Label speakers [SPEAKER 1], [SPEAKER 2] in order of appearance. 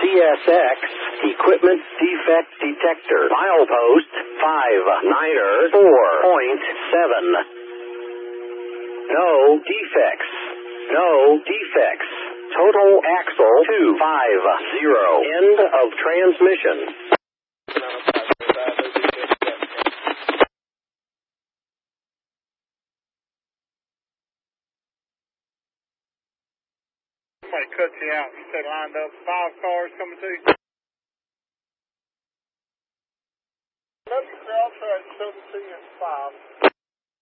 [SPEAKER 1] CSX Equipment Defect Detector. Milepost 59er 4.7. No defects. No defects. Total axle 250. End of transmission.
[SPEAKER 2] Somebody cut you out. You stay lined up. 5 cars coming to you. Another crowd track 17 and 5.